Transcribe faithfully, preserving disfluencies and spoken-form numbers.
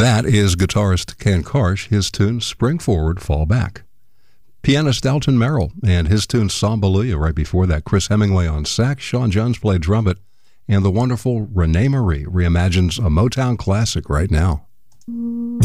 That is guitarist Ken Karsh, his tune Spring Forward, Fall Back. Pianist Dalton Merrill and his tune Sambaluya. Right before that, Chris Hemingway on sax, Sean Jones played trumpet, and the wonderful Renee Marie reimagines a Motown classic right now.